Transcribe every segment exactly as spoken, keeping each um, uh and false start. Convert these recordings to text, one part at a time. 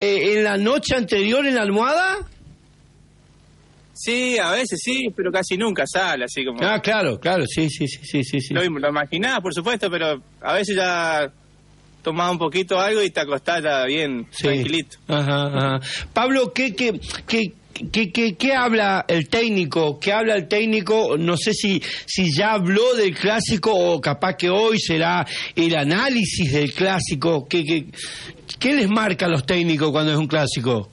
eh, en la noche anterior en la almohada? Sí, a veces sí, pero casi nunca sale, así como... Ah, claro, claro, sí, sí, sí, sí, sí. sí. Lo, lo imaginaba, por supuesto, pero a veces ya tomás un poquito algo y te acostás ya bien, sí. tranquilito. Ajá, ajá. Pablo, ¿qué, qué, qué, qué, qué, qué habla el técnico? ¿Qué habla el técnico? No sé si, si ya habló del clásico o capaz que hoy será el análisis del clásico. ¿Qué, qué, qué les marca a los técnicos cuando es un clásico?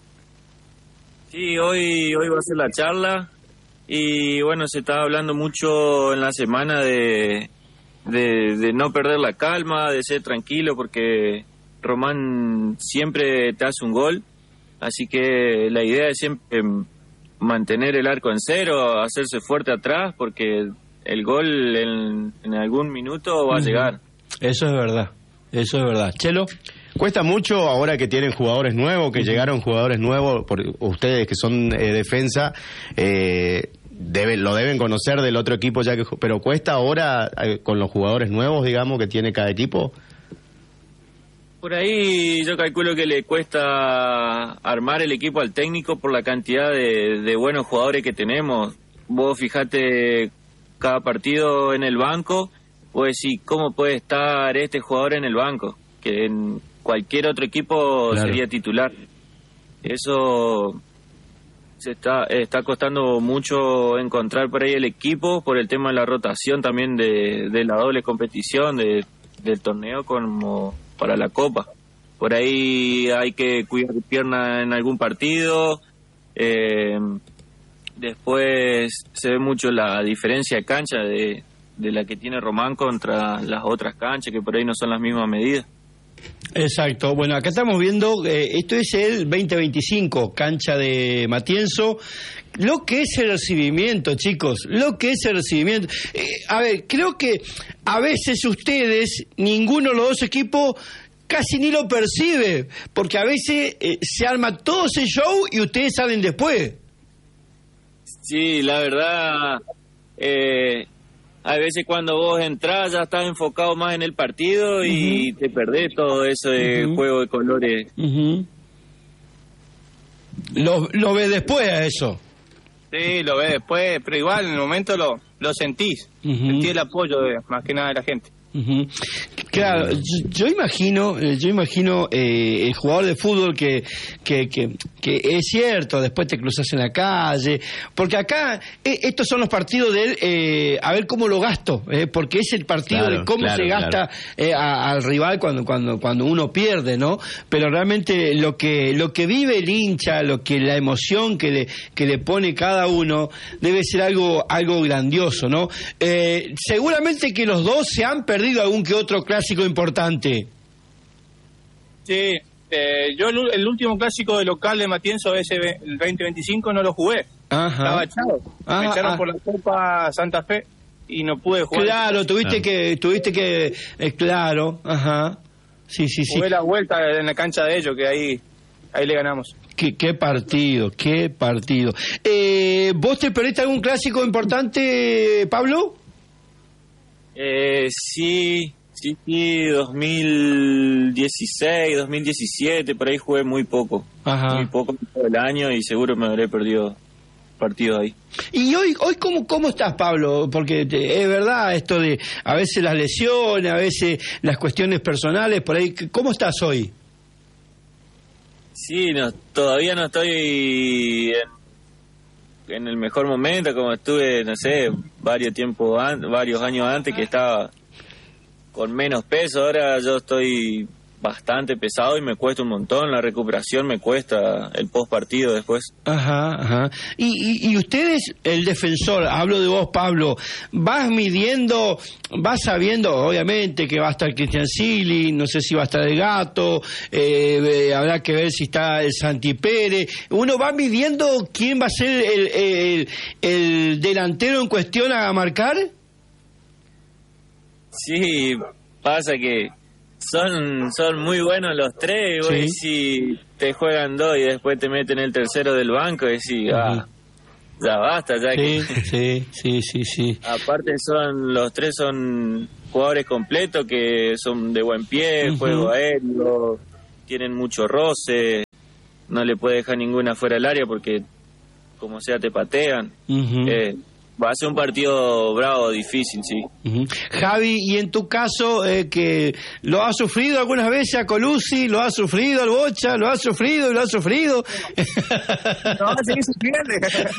Sí, hoy hoy va a ser la charla y bueno, se está hablando mucho en la semana de, de, de no perder la calma, de ser tranquilo porque Román siempre te hace un gol, así que la idea es siempre mantener el arco en cero, hacerse fuerte atrás porque el gol en, en algún minuto va a llegar. Eso es verdad, eso es verdad. Chelo. Cuesta mucho ahora que tienen jugadores nuevos, que uh-huh. llegaron jugadores nuevos, por ustedes que son eh, defensa, eh, deben, lo deben conocer del otro equipo, ya que pero cuesta ahora eh, con los jugadores nuevos, digamos, que tiene cada equipo. Por ahí yo calculo que le cuesta armar el equipo al técnico por la cantidad de, de buenos jugadores que tenemos. Vos fijate cada partido en el banco, vos decís, ¿cómo puede estar este jugador en el banco? Que en cualquier otro equipo claro. sería titular. Eso se está está costando mucho encontrar por ahí el equipo por el tema de la rotación también de, de la doble competición de, del torneo como para la Copa. Por ahí hay que cuidar pierna en algún partido. Eh, después se ve mucho la diferencia de cancha de, de la que tiene Román contra las otras canchas que por ahí no son las mismas medidas. Exacto, bueno, acá estamos viendo, eh, esto es el veinte veinticinco, cancha de Matienzo, lo que es el recibimiento, chicos, lo que es el recibimiento. Eh, a ver, creo que a veces ustedes, ninguno de los dos equipos, casi ni lo percibe, porque a veces eh, se arma todo ese show y ustedes salen después. Sí, la verdad... Eh... Hay veces cuando vos entrás ya estás enfocado más en el partido y uh-huh. te perdés todo eso de uh-huh. juego de colores. Uh-huh. Lo, lo ves después a eso. Sí, lo ves después, pero igual en el momento lo, lo sentís. Uh-huh. Sentís el apoyo de, más que nada de la gente. Uh-huh. Claro, yo, yo imagino, yo imagino eh, el jugador de fútbol que, que, que, que es cierto, después te cruzas en la calle, porque acá eh, estos son los partidos de él, eh, a ver cómo lo gasto, eh, porque es el partido claro, de cómo claro, se gasta claro. eh, a, al rival cuando cuando cuando uno pierde, ¿no? Pero realmente lo que lo que vive el hincha, lo que la emoción que le que le pone cada uno debe ser algo algo grandioso, ¿no? Eh, seguramente que los dos se han perdido algún que otro clásico importante. Sí, eh, yo el, el último clásico de local de Matienzo, ese el veinte veinticinco, no lo jugué. Ajá. Estaba echado. Ajá, Me echaron ajá. por la Copa Santa Fe y no pude jugar. Claro, tuviste claro. que, tuviste que, eh, claro, ajá. Sí, sí, sí. Jugué la vuelta en la cancha de ellos, que ahí, ahí le ganamos. Qué, qué partido, qué partido. Eh, ¿Vos te perdiste algún clásico importante, Pablo? Eh, sí, sí, sí, dos mil dieciséis, dos mil diecisiete, por ahí jugué muy poco. Ajá. Muy poco todo el año y seguro me habré perdido partido ahí. ¿Y hoy hoy cómo cómo estás, Pablo? Porque te, es verdad esto de a veces las lesiones, a veces las cuestiones personales, por ahí, ¿cómo estás hoy? Sí, no, todavía no estoy en, en el mejor momento, como estuve, no sé, varios tiempos an, varios años antes, que estaba con menos peso. Ahora yo estoy bastante pesado y me cuesta un montón, la recuperación me cuesta, el post partido después. Ajá, ajá. Y, y, y ustedes, el defensor, hablo de vos, Pablo, vas midiendo, vas sabiendo, obviamente, que va a estar Cristian Sili, no sé si va a estar el Gato, eh, habrá que ver si está el Santi Pérez. Uno va midiendo quién va a ser el, el, el delantero en cuestión a marcar. Sí, pasa que Son son muy buenos los tres, y sí. Si te juegan dos y después te meten el tercero del banco, y decís, uh-huh. ah, ya basta, ya sí, que... Sí, sí, sí, sí. Aparte son, los tres son jugadores completos que son de buen pie, uh-huh. juego aéreo, tienen mucho roce. no le puede dejar ninguna fuera del área porque como sea te patean. Uh-huh. eh, va a ser un partido bravo, difícil, sí. Uh-huh. Javi, y en tu caso, eh, que lo has sufrido algunas veces a Colucci, lo has sufrido al Bocha, lo has sufrido y lo has sufrido. No, seguir sufriendo.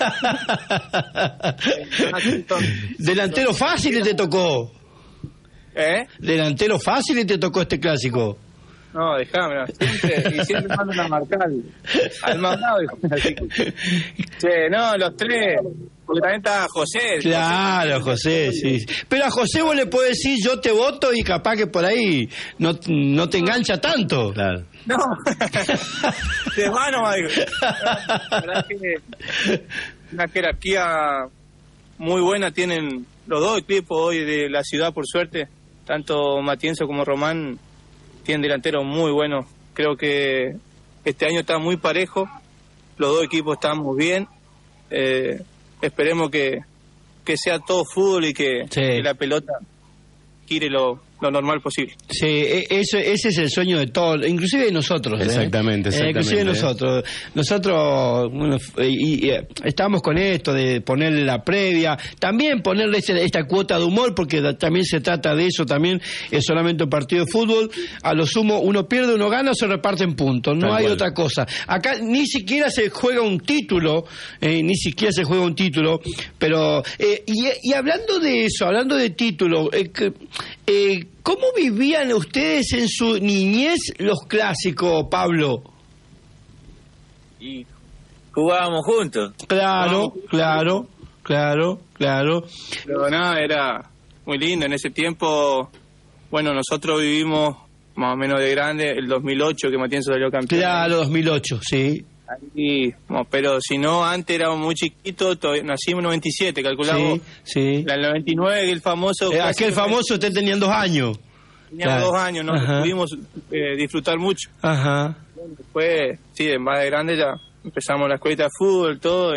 Delantero fácil te tocó. ¿Eh? Delantero fácil te tocó este clásico. No, déjame, siempre, y siempre mandan a marcar al, al mandado. Sí, no, los tres, porque también está José. Claro, José, sí. Pero a José vos le podés decir yo te voto y capaz que por ahí no, no te engancha tanto. Claro. No, de mano, digo. La verdad es que una jerarquía muy buena tienen los dos equipos hoy de la ciudad, por suerte, tanto Matienzo como Román. Tienen delanteros muy buenos. Creo que este año está muy parejo. Los dos equipos están muy bien. Eh, esperemos que, que sea todo fútbol y que, sí. que la pelota gire lo, lo normal posible. Sí, ese, ese es el sueño de todos, inclusive de nosotros. Exactamente, ¿eh? exactamente. Eh, inclusive de nosotros. Nosotros, bueno, y, y, estamos con esto de ponerle la previa, también ponerle esta, esta cuota de humor, porque también se trata de eso, también es solamente un partido de fútbol. A lo sumo, uno pierde, uno gana, se reparten puntos, no Tal hay cual. Otra cosa. Acá ni siquiera se juega un título, eh, ni siquiera se juega un título, pero, eh, y, y hablando de eso, hablando de título, eh, eh, ¿cómo vivían ustedes en su niñez los clásicos, Pablo? Y jugábamos juntos. Claro, claro, claro, claro. Pero nada, era muy lindo. En ese tiempo, bueno, nosotros vivimos más o menos de grande el dos mil ocho, que Matienzo salió campeón. Claro, dos mil ocho, sí. Ahí, pero si no, antes éramos muy chiquitos, nacimos en noventa y siete, calculamos. Sí, sí. En el noventa y nueve, el famoso... Eh, aquel famoso, usted tenía dos años. Teníamos claro. dos años, ¿no? Pudimos eh, disfrutar mucho. Ajá. Después, sí, de más de grande ya empezamos la escuelita de fútbol, todo.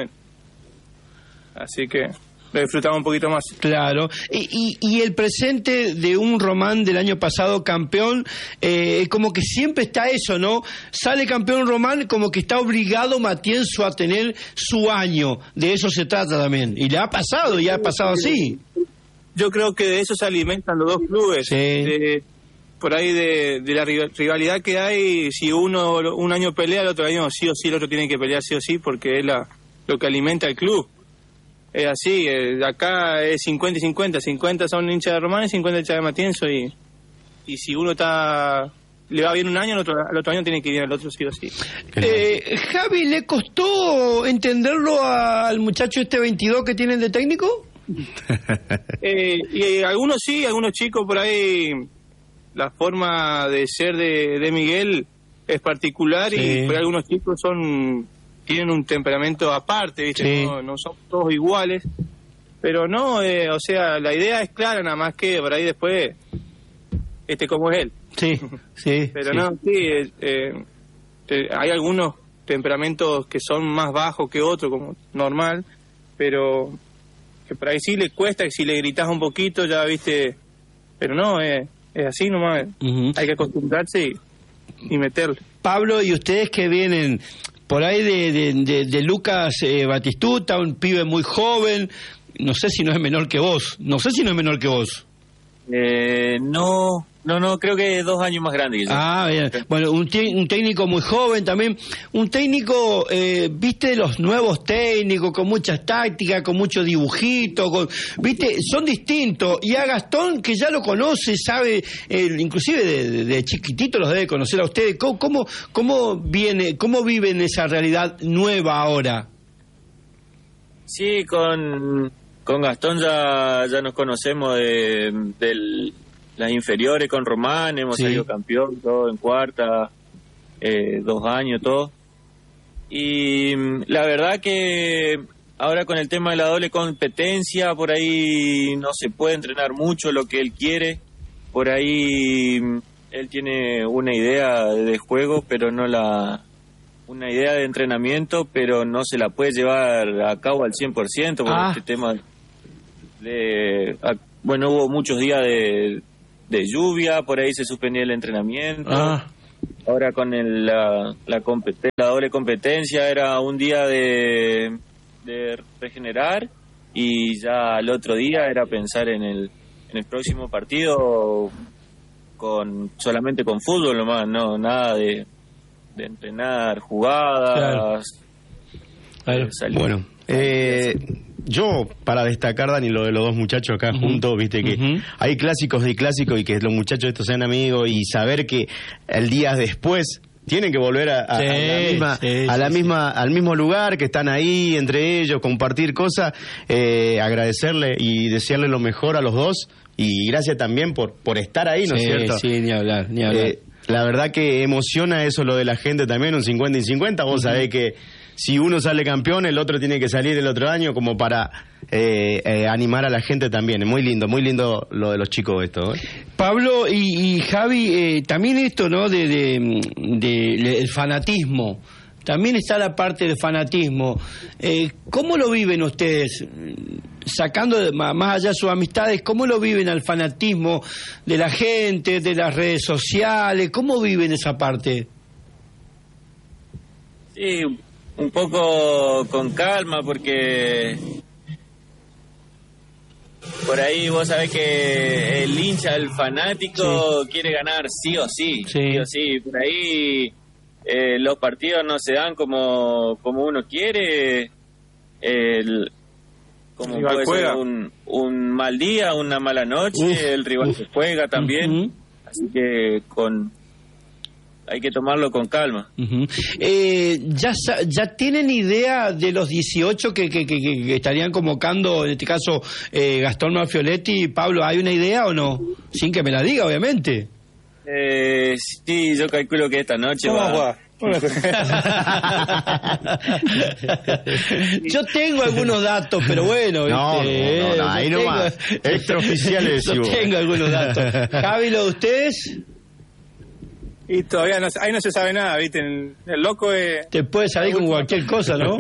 Así que lo disfrutamos un poquito más. Claro. Y, y, y el presente de un Román del año pasado campeón, eh, como que siempre está eso, ¿no? Sale campeón Román, como que está obligado Matienzo a tener su año. De eso se trata también. Y le ha pasado, y ha pasado así. Yo creo que de eso se alimentan los dos clubes. Sí. De, por ahí de, de la rivalidad que hay, si uno un año pelea, el otro año sí o sí, el otro tiene que pelear sí o sí, porque es la, lo que alimenta el club. Es así, eh, acá es cincuenta y cincuenta, cincuenta son hinchas de Román y cincuenta hinchas de Matienzo, y, y si uno está le va bien un año, el otro, el otro año tiene que ir al otro sí o sí. Eh, Javi, ¿le costó entenderlo al muchacho este veintidós que tienen de técnico? eh, y algunos sí, algunos chicos por ahí, la forma de ser de, de Miguel es particular, sí. Y por ahí algunos chicos son tienen un temperamento aparte, ¿viste? Sí. No, no son todos iguales, pero no, eh, o sea, la idea es clara, nada más que por ahí después, este como es él. Sí, sí. Pero sí. no, sí, eh, eh, eh, hay algunos temperamentos que son más bajos que otros, como normal, pero que por ahí sí le cuesta, que si le gritas un poquito, ya viste, pero no, eh, es así nomás, uh-huh. Hay que acostumbrarse y, y meterle. Pablo, y ustedes que vienen por ahí de, de, de, de Lucas eh, Batistuta, un pibe muy joven, no sé si no es menor que vos, no sé si no es menor que vos. Eh, no, no, no, creo que dos años más grande que yo. Ah, bien. Bueno, un, te- un técnico muy joven también, un técnico, eh, viste, los nuevos técnicos, con muchas tácticas, con muchos dibujitos, con, viste, son distintos. Y a Gastón, que ya lo conoce, sabe, eh, inclusive de, de, de chiquitito los debe conocer a ustedes. ¿Cómo, cómo, cómo viene, cómo viven esa realidad nueva ahora? Sí, con... Con Gastón ya, ya nos conocemos de, de las inferiores con Román, hemos sí. salido campeón, todo en cuarta, eh, dos años, todo. Y la verdad que ahora con el tema de la doble competencia, por ahí no se puede entrenar mucho lo que él quiere. Por ahí él tiene una idea de juego, pero no la... una idea de entrenamiento, pero no se la puede llevar a cabo al cien por ciento por ah. este tema. De, a, bueno, hubo muchos días de, de lluvia, por ahí se suspendía el entrenamiento. Ah. ahora con el, la, la, competen- la doble competencia era un día de, de regenerar y ya el otro día era pensar en el, en el próximo partido con solamente con fútbol nomás, no nada de, de entrenar jugadas. Claro. Claro. Bueno, eh, yo para destacar, Dani, lo de los dos muchachos acá uh-huh. juntos, viste que uh-huh. hay clásicos de clásicos y que los muchachos estos sean amigos y saber que el día después tienen que volver a, a, sí, a la misma, sí, a la sí, misma, sí. al mismo lugar, que están ahí entre ellos, compartir cosas, eh, agradecerle y desearle lo mejor a los dos y gracias también por por estar ahí, ¿no sí, es cierto? Sí, ni hablar, ni hablar. Eh, la verdad que emociona eso lo de la gente también, un cincuenta y cincuenta, vos uh-huh. sabés que si uno sale campeón, el otro tiene que salir el otro año como para eh, eh, animar a la gente también. Es muy lindo, muy lindo lo de los chicos esto, ¿eh? Pablo y, y Javi, eh, también esto, ¿no? De, de, de, de el fanatismo. También está la parte del fanatismo. Eh, ¿Cómo lo viven ustedes? Sacando de, más allá sus amistades, ¿cómo lo viven al fanatismo de la gente, de las redes sociales? ¿Cómo viven esa parte? Sí, un poco con calma porque por ahí vos sabés que el hincha, el fanático sí. quiere ganar sí o sí, sí, sí o sí. Por ahí eh, los partidos no se dan como como uno quiere, el, como el puede juega. ser un, un mal día, una mala noche, uf, el rival se juega también, uh-huh. así que con hay que tomarlo con calma. Uh-huh. Eh, ¿ya, ¿Ya tienen idea de los dieciocho que, que, que, que estarían convocando, en este caso, eh, Gastón Manfioletti? Pablo, ¿hay una idea o no? Sin que me la diga, obviamente. Eh, sí, yo calculo que esta noche va... va? Yo tengo algunos datos, pero bueno. No, ¿viste? no, no, no, ahí no va. Extraoficiales. Yo tengo algunos datos. Javi, ¿lo de ustedes? Y todavía no, ahí no se sabe nada, ¿viste? El, el loco es... Te puede salir con cualquier cosa, ¿no?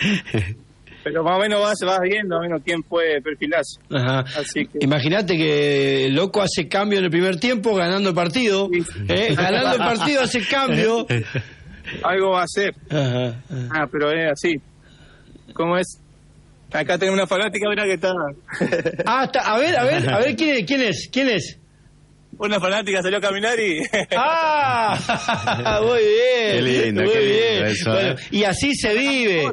Pero más o menos vas, vas viendo, más o menos quién puede perfilarse. Ajá. Así que... Imagínate que el loco hace cambio en el primer tiempo, ganando el partido. Sí. ¿eh? Ganando el partido hace cambio. Algo va a hacer. Ajá, ajá. Ah, pero es así. ¿Cómo es? Acá tengo una fanática, mira que está... Ah, está. A ver, a ver, a ver, ¿quién es? ¿Quién es? ¿Quién es? Una fanática salió a caminar y... ¡Ah! Muy bien. Qué lindo, muy qué lindo bien. eso, bueno, ¿eh? Y así se vive.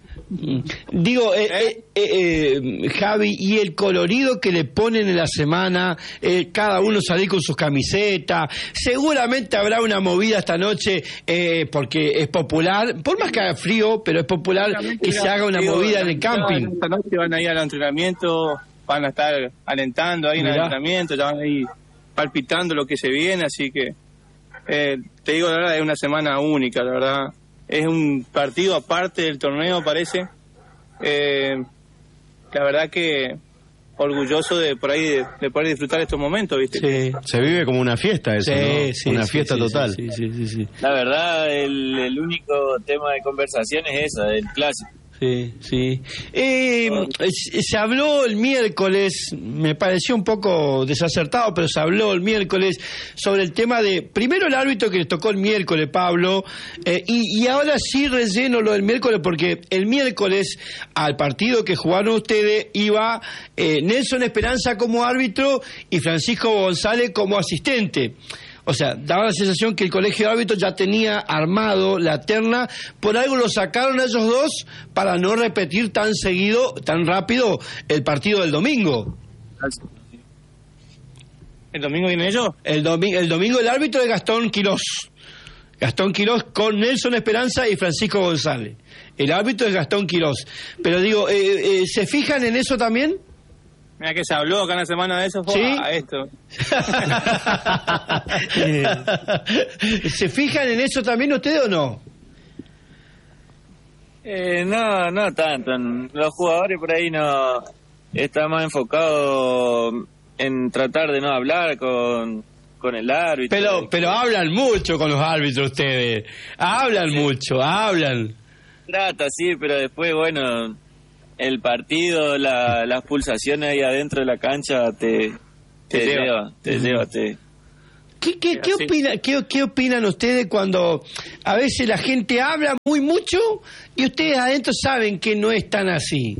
Digo, eh, ¿Eh? Eh, eh, Javi, y el colorido que le ponen en la semana, eh, cada uno salir con sus camisetas, seguramente habrá una movida esta noche, eh, porque es popular, por más que haga frío, pero es popular que se haga una movida en el camping. Esta noche van a ir al entrenamiento, van a estar alentando ahí en el entrenamiento, ya van a ir palpitando lo que se viene, así que eh, te digo la verdad, es una semana única, la verdad. Es un partido aparte del torneo, parece. Eh, la verdad que orgulloso de por ahí de, de poder disfrutar estos momentos, ¿viste? Sí. Se vive como una fiesta eso, sí, ¿no? Sí, una sí, fiesta sí, total. Sí, sí, sí, sí. La verdad, el, el único tema de conversación es esa, el clásico. Sí, sí. Eh, se habló el miércoles, me pareció un poco desacertado, pero se habló el miércoles sobre el tema de, primero el árbitro que le tocó el miércoles, Pablo, eh, y, y ahora sí relleno lo del miércoles, porque el miércoles al partido que jugaron ustedes iba eh, Nelson Esperanza como árbitro y Francisco González como asistente. O sea, daba la sensación que el colegio de árbitros ya tenía armado la terna, por algo lo sacaron a ellos dos para no repetir tan seguido, tan rápido el partido del domingo. ¿El domingo viene ellos? El, domi- el domingo el árbitro es Gastón Quirós. Gastón Quirós con Nelson Esperanza y Francisco González. El árbitro es Gastón Quirós. Pero digo, eh, eh, ¿se fijan en eso también? Mira que se habló acá en la semana de eso, fue ¿Sí? a esto. ¿Se fijan en eso también ustedes o no? Eh, no, no tanto. Los jugadores por ahí no están más enfocados en tratar de no hablar con, con el árbitro. Pero, pero hablan mucho con los árbitros ustedes. Hablan sí. mucho, hablan. Trata, sí, pero después, bueno... El partido, la, las pulsaciones ahí adentro de la cancha te, te, te lleva, lleva, te lleva, te... ¿Qué, qué, qué, opina, qué, ¿Qué opinan ustedes cuando a veces la gente habla muy mucho y ustedes adentro saben que no es tan así?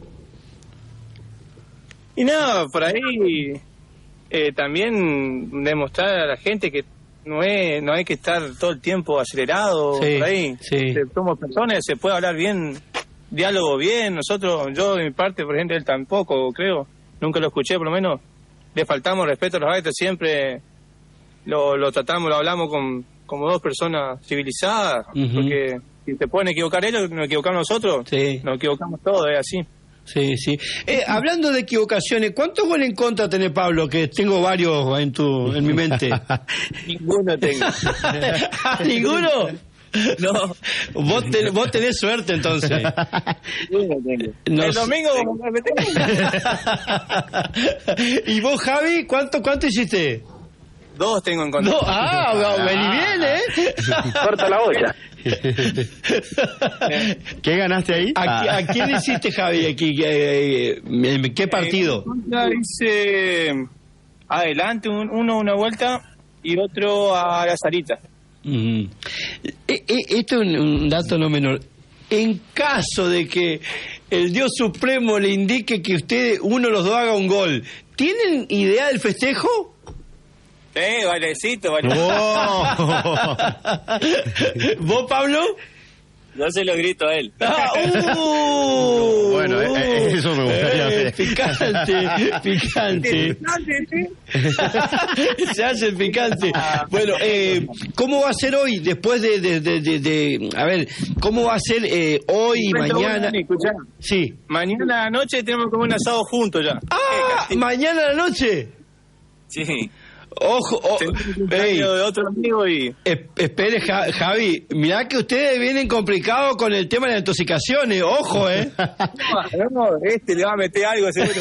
Y no, por ahí eh, también demostrar a la gente que no es no hay que estar todo el tiempo acelerado, sí, por ahí. Sí. Somos personas, se puede hablar bien, diálogo bien. Nosotros, yo de mi parte, por ejemplo, él tampoco, creo, nunca lo escuché, por lo menos, le faltamos respeto a los árbitros, siempre lo, lo tratamos, lo hablamos con, como dos personas civilizadas, uh-huh. porque si se pueden equivocar ellos, nos equivocamos nosotros, sí. nos equivocamos todos, es así. Sí, sí. Eh, hablando de equivocaciones, ¿cuántos goles en contra tenés, Pablo? Que tengo varios en tu en mi mente. Ninguno tengo. ¿Ninguno? No. Vos, te, vos tenés suerte, entonces. Ninguno tengo. No El sé. domingo me tengo. ¿Y vos, Javi, cuánto, cuánto hiciste? Dos tengo en contra. No, ah, vení bien, ¿eh? Corta la olla. ¿Qué ganaste ahí? ¿A, ah. ¿A quién hiciste, Javi? Aquí, ¿Qué, qué partido? Eh, hice adelante un, uno una vuelta y otro a la Sarita. Mm. Eh, eh, esto es un, un dato no menor. En caso de que el Dios Supremo le indique que usted, uno de los dos, haga un gol, ¿tienen idea del festejo? Eh, bailecito, bailecito. Oh. ¿Vos, Pablo? Yo se lo grito a él. Ah, uh, bueno, uh, eh, eso me gustaría eh, ver. Picante, picante. Se hace el picante. Bueno, eh, ¿cómo va a ser hoy? Después de, de, de, de, de a ver, ¿cómo va a ser eh, hoy y mañana? Sí. Mañana a la noche tenemos como un asado juntos ya. Ah, mañana a la noche. Sí. Ojo, oh, hey, de otro amigo y... Eh, espere, ja, Javi, mirá que ustedes vienen complicados con el tema de las intoxicaciones, ojo, ¿eh? No, no, este le va a meter algo seguro.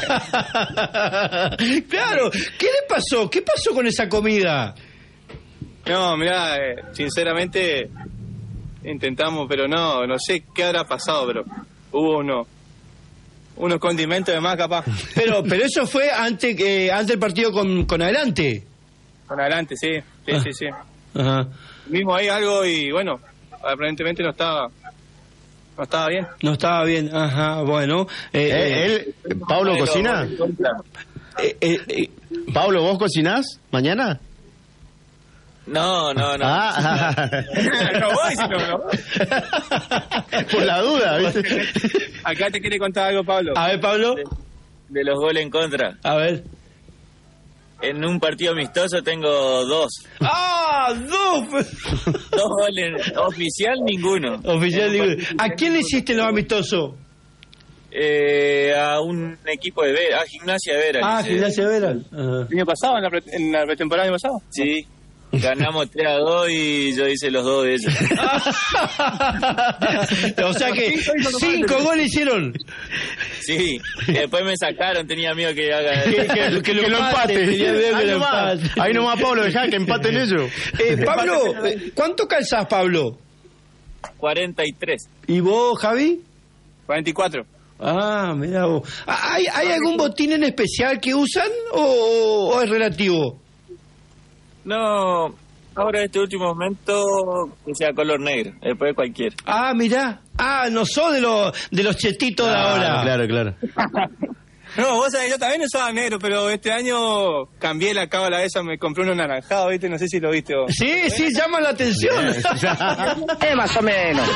Claro, ¿qué le pasó? ¿Qué pasó con esa comida? No, mirá, eh, sinceramente intentamos, pero no, no sé qué habrá pasado, pero hubo uno... unos condimentos de más, capaz. Pero pero eso fue antes eh, antes del partido con, con Adelante. Con Adelante, sí. Sí, ah. sí, sí. Ajá. Mismo ahí algo y, bueno, aparentemente no estaba no estaba bien. No estaba bien, ajá, bueno. Eh, eh, ¿Él, Pablo, pero, cocina? Eh, eh, eh, Pablo, ¿vos cocinás mañana? No, no, no. Ah, no voy, si no, no. Por la duda, ¿viste? Acá te quiere contar algo, Pablo. A ver, Pablo. De, de los goles en contra. A ver. En un partido amistoso tengo dos. ¡Ah! ¡Dos! Dos goles. Oficial, ninguno. Oficial, ninguno. ¿A quién le hiciste los amistosos? Eh, a un equipo de Vera, a Gimnasia de Vera. Ah, Gimnasia de Vera. ¿El año pasado, en la, pre, en la pretemporada del año pasado? Sí. Ganamos tres a dos y yo hice los dos de ellos. O sea que cinco goles hicieron. Sí, y después me sacaron, tenía miedo que haga que, que, que, que lo empate. Ahí nomás, ahí nomás, Pablo, dejá que empaten ellos. Eh, Pablo, ¿cuánto calzás, Pablo? cuarenta y tres. ¿Y vos, Javi? cuarenta y cuatro. Ah, mira vos. ¿Hay, ¿Hay algún botín en especial que usan o, o es relativo? No, ahora este último momento que sea color negro, después cualquiera. Ah, mirá. Ah, no sos de los de los chetitos ah, de ahora. Claro, claro. No, vos sabés, yo también usaba negro, pero este año cambié la cábala esa, me compré uno naranjado, ¿viste? No sé si lo viste vos. Sí, sí, llama la atención. Es más o menos.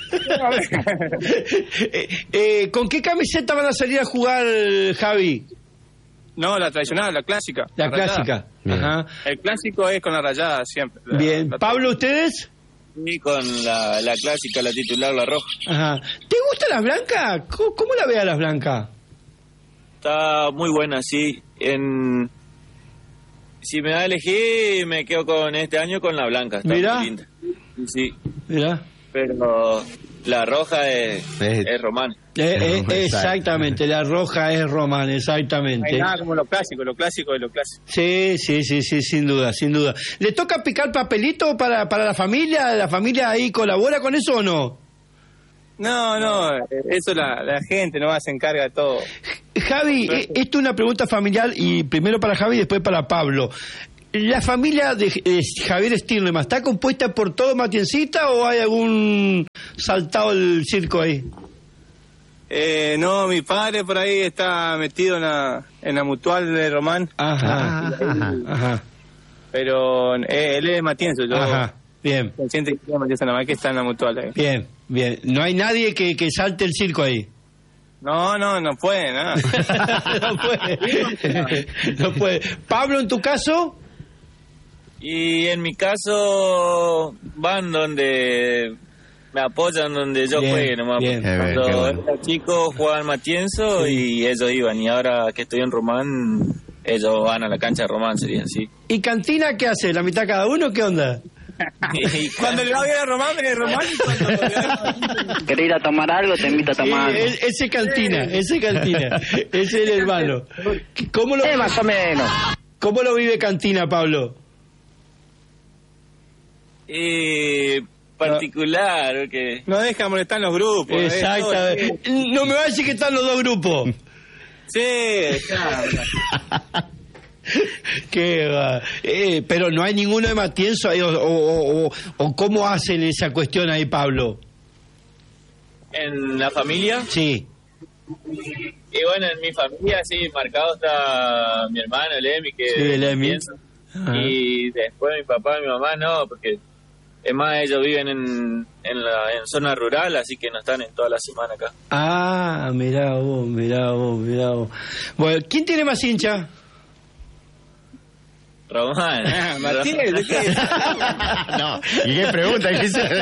eh, eh, ¿Con qué camiseta van a salir a jugar, Javi? No, la tradicional, la clásica. La, la clásica. Ajá. El clásico es con la rayada siempre. La, Bien. La Pablo, ¿ustedes? Sí, con la, la clásica, la titular, la roja. Ajá. ¿Te gustan las blancas? ¿Cómo, cómo la ve a las blancas? Está muy buena, sí. En... Si me da a elegir, me quedo con este año con la blanca. Está Mirá. muy linda. Sí. Mirá. Pero la roja es, es, es romana. Eh, eh, exactamente, la roja es romana, exactamente. No hay nada como lo clásico, lo clásico de lo clásico. Sí, sí, sí, sí, sin duda, sin duda. ¿Le toca picar papelito para, para la familia? ¿La familia ahí colabora con eso o no? No, no, eso la, la gente no se encarga de todo. Javi, esto es una pregunta familiar y primero para Javi y después para Pablo. ¿La familia de, de Javier Stirnemann está compuesta por todo Matiencita o hay algún saltado el circo ahí? Eh, no, mi padre por ahí está metido en la, en la mutual de Román. Ajá, ajá, ajá. Pero eh, él es Matienzo, yo ajá, bien. Consciente que es Matienzo, nada más que está en la mutual ahí. Bien, bien. No hay nadie que, que salte el circo ahí. No, no, no puede, nada. no puede. No puede. Pablo, ¿en tu caso? Y en mi caso van donde me apoyan, donde yo bien, juegue nomás. Bien. Cuando bien, bueno. era chico jugaban Matienzo sí. y ellos iban, y ahora que estoy en Román, ellos van a la cancha de Román, sería así. ¿Y Cantina qué hace? ¿La mitad cada uno? ¿Qué onda? Cuando le va bien a Román, viene Román. ¿Querés ir a tomar algo? Te invito a tomar. Eh, ese Cantina, ese Cantina. Ese es el hermano. ¿Cómo lo, eh, más o menos. ¿Cómo lo vive Cantina, Pablo? Eh, particular, no, que no deja molestar en los grupos. Exactamente. Eh, no me va a decir que están los dos grupos. Sí, claro. Qué va. Eh, pero no hay ninguno de Matienzo ahí, o, o, o, o cómo hacen esa cuestión ahí, Pablo. ¿En la familia? Sí. Y bueno, en mi familia sí, marcado está mi hermano, el Emi, que sí, el Emi. Y después mi papá y mi mamá no, porque es más, ellos viven en, en la en zona rural, así que no están en toda la semana acá. Ah, mirá vos, mirá vos, mirá vos. Bueno, ¿quién tiene más hincha? Román. Ah, Matías, ¿de qué? No, ¿y qué pregunta?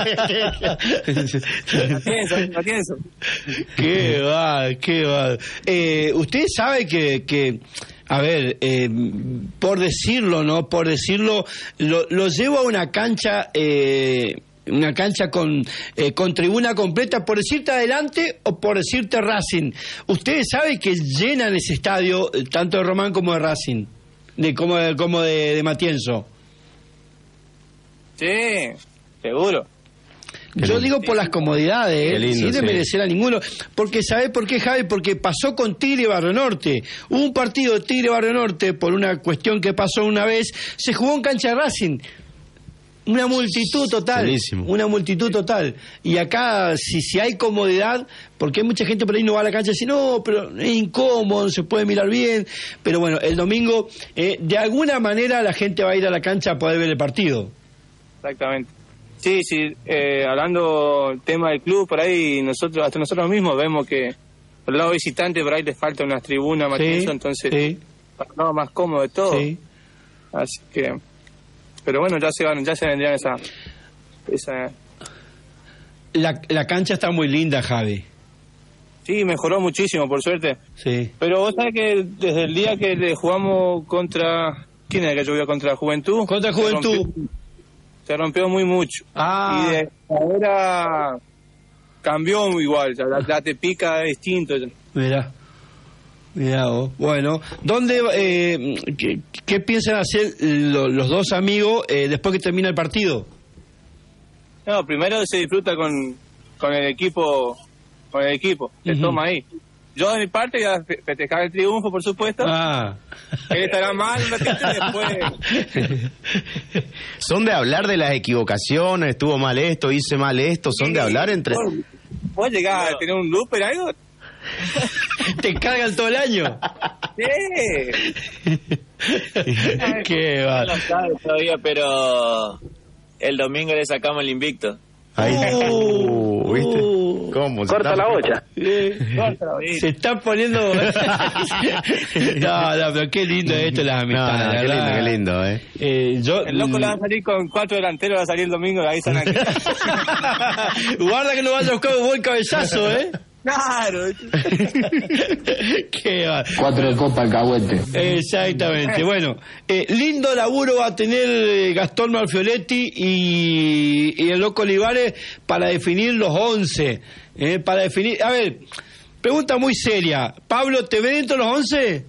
Matienzo, Matienzo. Qué va, qué va. Eh, usted sabe que, que a ver, eh, por decirlo, ¿no? Por decirlo, lo, lo llevo a una cancha, eh, una cancha con, eh, con tribuna completa, por decirte Adelante o por decirte Racing. Ustedes saben que llenan ese estadio, tanto de Román como de Racing. De como de, como de, de Matienzo. Sí, seguro. Yo digo por las comodidades, ¿eh? lindo, sin desmerecer sí. a ninguno. Porque, ¿sabés por qué, Javi? Porque pasó con Tigre y Barrio Norte. Hubo un partido de Tigre y Barrio Norte, por una cuestión que pasó una vez, se jugó en cancha de Racing. Una multitud total. Buenísimo. Una multitud total. Y acá, si, si hay comodidad, porque hay mucha gente por ahí no va a la cancha y dice, no, pero es incómodo, no se puede mirar bien. Pero bueno, el domingo, eh, de alguna manera la gente va a ir a la cancha a poder ver el partido. Exactamente. Sí, sí, eh, hablando del tema del club, por ahí nosotros, hasta nosotros mismos vemos que por el lado visitante por ahí les falta unas tribunas, Matienzo, sí, entonces sí. para el lado más cómodo de todo. Sí. Así que, pero bueno, ya se van, ya se vendrían esa, esa. La, la cancha está muy linda, Javi. Sí, mejoró muchísimo, por suerte. Sí. Pero vos sabés que desde el día que le jugamos contra, ¿quién era que llovió contra Juventud? Contra Juventud. Se rompió, se rompió muy mucho. Ah. Y de ahora cambió muy igual, ya, la, la te pica es distinto. Mirá. Mirá vos. Bueno, ¿dónde, eh, qué, qué piensan hacer lo, los dos amigos eh, después que termina el partido? No, primero se disfruta con, con el equipo, con el equipo, se uh-huh. toma ahí. Yo de mi parte voy a festejar el triunfo, por supuesto. Ah. Él estará mal un ratito y después. ¿Son de hablar de las equivocaciones? ¿Estuvo mal esto? ¿Hice mal esto? ¿Son sí, de hablar entre...? ¿Puedes llegar no. a tener un looper algo? ¿Te cargan todo el año? Sí. Qué va. No lo sabes todavía, pero el domingo le sacamos el invicto. Ahí. Uh, uh, ¿Viste? Uh, ¿Cómo? Corta la olla. Eh, se está poniendo. no, no, pero qué lindo esto, las amistades. No, no, qué lindo, qué lindo, eh. eh yo, el loco le va a salir con cuatro delanteros, va a salir el domingo, ahí están aquí. Guarda que no vaya a buscar un buen cabezazo, eh. Claro. Qué va. Cuatro de copa alcahuete. Exactamente. Bueno, eh, lindo laburo va a tener Gastón Malfioletti y, y el loco Olivares para definir los once. Eh, para definir. A ver, pregunta muy seria. Pablo, ¿te ve dentro de los once?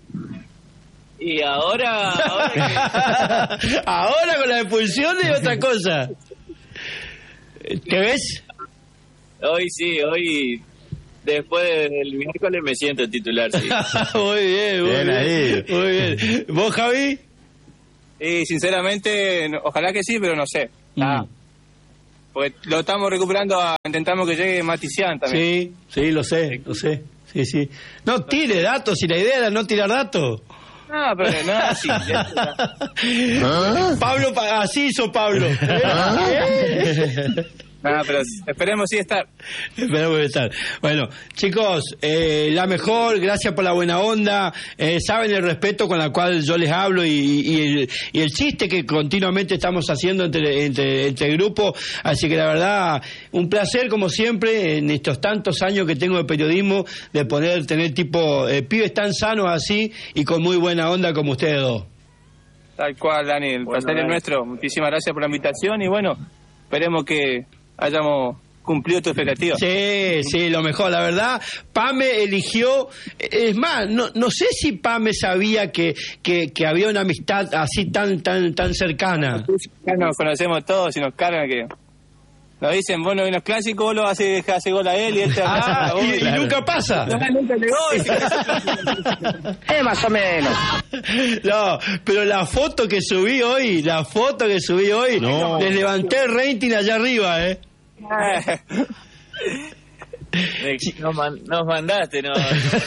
Y ahora. Ahora, que... ahora con la expulsión es otra cosa. ¿Te ves? Hoy sí, hoy. Después del miércoles me siento titular, sí. Muy bien, muy bien, bien. ahí. Muy bien. ¿Vos, Javi? Y sinceramente, ojalá que sí, pero no sé. Mm. Ah, porque lo estamos recuperando, a, intentamos que llegue Maticián también. Sí, sí, lo sé, lo sé. Sí, sí. No tire datos, si la idea era no tirar datos. No, pero no es así. ¿Ah? Pablo, así hizo Pablo. No, pero esperemos sí estar. Esperemos estar. Bueno, chicos, eh, la mejor, gracias por la buena onda. Eh, saben el respeto con el cual yo les hablo y, y, el, y el chiste que continuamente estamos haciendo entre, entre, entre el grupo. Así que la verdad, un placer como siempre en estos tantos años que tengo de periodismo, de poder tener tipo eh, pibes tan sanos así y con muy buena onda como ustedes dos. Tal cual, Dani, el bueno, placer es nuestro. Muchísimas gracias por la invitación y bueno, esperemos que hayamos cumplido tu expectativa. Sí, sí, lo mejor, la verdad. Pame eligió, es más, no no sé si Pame sabía que, que, que había una amistad así tan tan tan cercana. Ya nos conocemos todos y nos cargan que nos dicen, bueno, en los clásicos vos lo hace, hace gol a él y este ah, a y, y claro. nunca pasa. No, nunca llegó. Es más o menos. No, pero la foto que subí hoy, la foto que subí hoy, no. les levanté el rating allá arriba, ¿eh? Nos, man, nos mandaste, ¿no?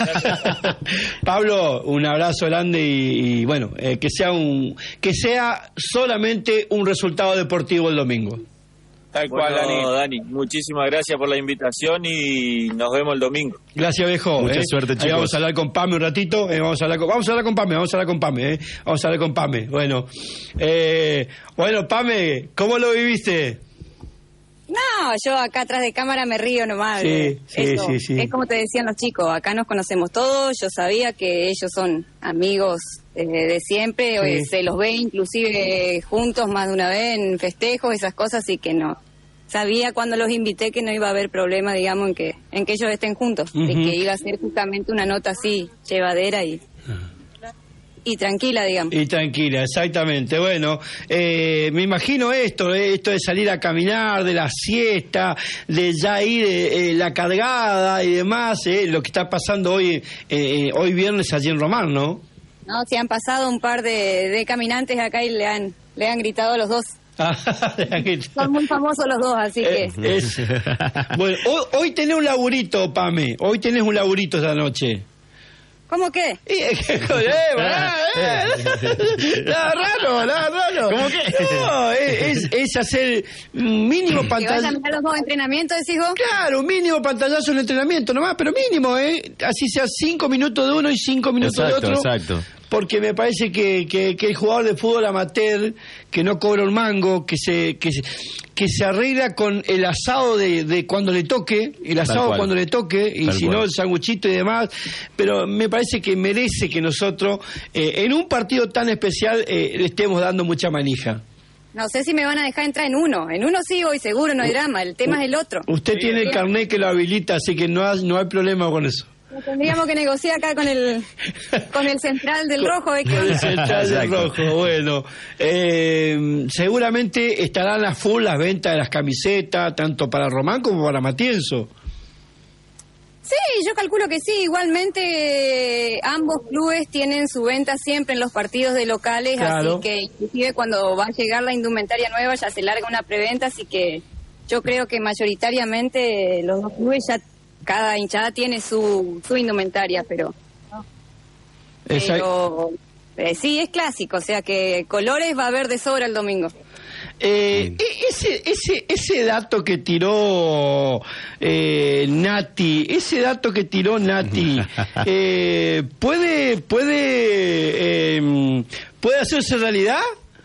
Pablo, un abrazo grande y, y bueno, eh, que sea un que sea solamente un resultado deportivo el domingo. Tal cual, Bueno, Dani. Dani, muchísimas gracias por la invitación y nos vemos el domingo. Gracias, viejo. Mucha eh. suerte, chicos. Ahí vamos a hablar con Pame un ratito. Eh, vamos a hablar con, vamos a hablar con Pame, vamos a hablar con Pame, eh. Vamos a hablar con Pame. Bueno, eh, bueno, Pame, ¿cómo lo viviste? No, yo acá atrás de cámara me río nomás. Sí, sí, Eso, sí, sí. Es como te decían los chicos, acá nos conocemos todos, yo sabía que ellos son amigos eh, de siempre, Sí. eh, se los ve inclusive juntos más de una vez en festejos, esas cosas, así que no. Sabía cuando los invité que no iba a haber problema, digamos, en que en que ellos estén juntos, Ujú. y que iba a ser justamente una nota así, llevadera y, y tranquila, digamos. Y tranquila, exactamente. Bueno, eh, me imagino esto, eh, esto de salir a caminar, de la siesta, de ya ir eh, eh, la cargada y demás, eh, lo que está pasando hoy eh, eh, hoy viernes allí en Román, ¿no? No, se han pasado un par de, de caminantes acá y le han le han gritado a los dos. Son muy famosos los dos, así que... Eh, es- bueno, hoy, hoy tenés un laburito, Pame, hoy tenés un laburito esta noche. ¿Cómo qué? Y, eh, eh, pará, eh. Nada raro, nada raro. ¿Cómo qué? No, es, es hacer un mínimo ¿Que pantalla. vayan a mirar los dos entrenamientos, decís vos? Claro, un mínimo pantallazo en entrenamiento nomás, pero mínimo, ¿eh? Así sea cinco minutos de uno y cinco minutos Exacto, de otro. exacto. Porque me parece que, que, que el jugador de fútbol amateur, que no cobra un mango, que se que se, que se arregla con el asado de, de cuando le toque, el asado cual. cuando le toque, y Tal si cual. no el sanguchito y demás, pero me parece que merece que nosotros, eh, en un partido tan especial, eh, le estemos dando mucha manija. No sé si me van a dejar entrar en uno. En uno sí voy seguro, no hay drama. El tema es el otro. Usted tiene el carnet que lo habilita, así que no hay, no hay problema con eso. Tendríamos que negociar acá con el con el central del rojo. ¿eh? Con el central del Exacto. rojo, bueno. Eh, seguramente estarán a full las ventas de las camisetas, tanto para Román como para Matienzo. Sí, yo calculo que sí. Igualmente, eh, ambos clubes tienen su venta siempre en los partidos de locales, Claro. así que inclusive cuando va a llegar la indumentaria nueva ya se larga una preventa, así que yo creo que mayoritariamente los dos clubes ya, cada hinchada tiene su, su indumentaria, pero... Esa- Pero eh, sí, es clásico, o sea que colores va a haber de sobra el domingo. Eh, e- ese, ese, ese dato que tiró eh, Nati, ese dato que tiró Nati, eh, ¿puede, puede, eh, puede hacerse realidad?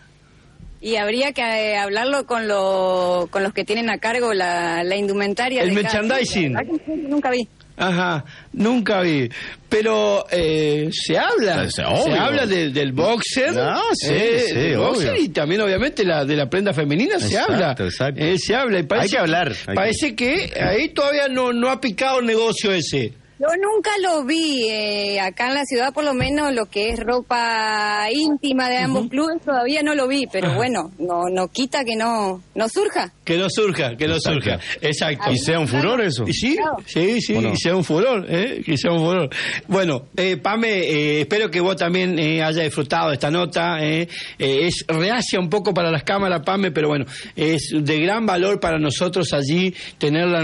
Y habría que eh, hablarlo con, lo, con los que tienen a cargo la, la indumentaria. El de cada merchandising. club. La verdad que nunca vi. Ajá, nunca vi. Pero eh, se habla, Se- se, obvio. habla de- del boxer, No, sí, eh, sí, del boxer obvio. y también obviamente la de la prenda femenina se Exacto, habla, exacto. Eh, se habla y parece Hay que hablar, hay parece que ahí todavía no no ha picado el negocio ese. Yo nunca lo vi, eh, acá en la ciudad por lo menos lo que es ropa íntima de ambos uh-huh. clubes todavía no lo vi, pero uh-huh. bueno, no no quita que no no surja. Que no surja, que no surja, exacto. ¿Y sea un furor eso? ¿Y sí? Sí, sí, bueno. y sea un furor, ¿eh? Que sea un furor. Bueno, eh, Pame, eh, espero que vos también eh, hayas disfrutado de esta nota, eh. Eh, es reacia un poco para las cámaras, Pame, pero bueno, es de gran valor para nosotros allí tenerla